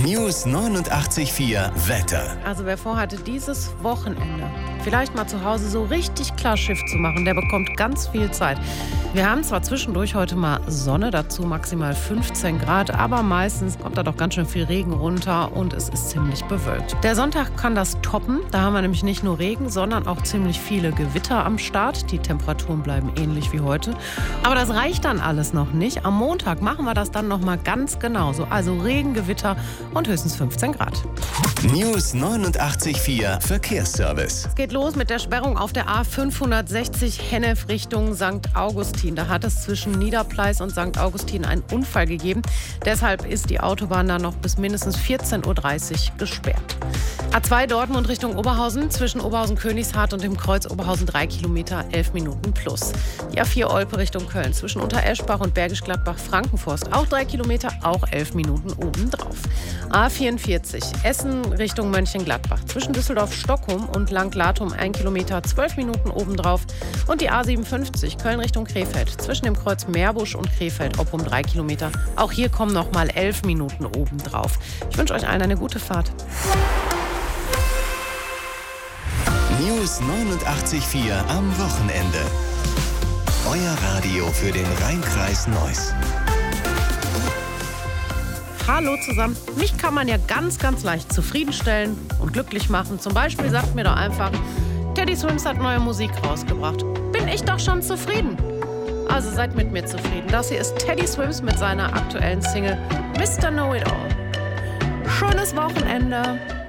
News 89,4 Wetter. Also wer vorhatte, dieses Wochenende vielleicht mal zu Hause so richtig klar Schiff zu machen, der bekommt ganz viel Zeit. Wir haben zwar zwischendurch heute mal Sonne, dazu maximal 15 Grad, aber meistens kommt da doch ganz schön viel Regen runter und es ist ziemlich bewölkt. Der Sonntag kann das toppen, da haben wir nämlich nicht nur Regen, sondern auch ziemlich viele Gewitter am Start. Die Temperaturen bleiben ähnlich wie heute. Aber das reicht dann alles noch nicht. Am Montag machen wir das dann nochmal ganz genauso. Also Regen, Gewitter und höchstens 15 Grad. News 89,4 Verkehrsservice. Es geht los mit der Sperrung auf der A560 Hennef Richtung St. Augustin. Da hat es zwischen Niederpleis und St. Augustin einen Unfall gegeben. Deshalb ist die Autobahn da noch bis mindestens 14.30 Uhr gesperrt. A2 Dortmund Richtung Oberhausen, zwischen Oberhausen-Königshardt und dem Kreuz Oberhausen 3 Kilometer, 11 Minuten plus. Die A4 Olpe Richtung Köln, zwischen Untereschbach und Bergisch Gladbach-Frankenforst, auch 3 Kilometer, auch 11 Minuten obendrauf. A44 Essen Richtung Mönchengladbach, zwischen Düsseldorf-Stockholm und Langlatum 1 Kilometer, 12 Minuten obendrauf. Und die A57 Köln Richtung Krefeld, zwischen dem Kreuz Meerbusch und Krefeld-Oppum 3 Kilometer. Auch hier kommen noch mal 11 Minuten obendrauf. Ich wünsche euch allen eine gute Fahrt. News 89,4 am Wochenende. Euer Radio für den Rhein-Kreis Neuss. Hallo zusammen. Mich kann man ja ganz, ganz leicht zufriedenstellen und glücklich machen. Zum Beispiel sagt mir doch einfach, Teddy Swims hat neue Musik rausgebracht. Bin ich doch schon zufrieden. Also seid mit mir zufrieden. Das hier ist Teddy Swims mit seiner aktuellen Single Mr. Know-It-All. Schönes Wochenende.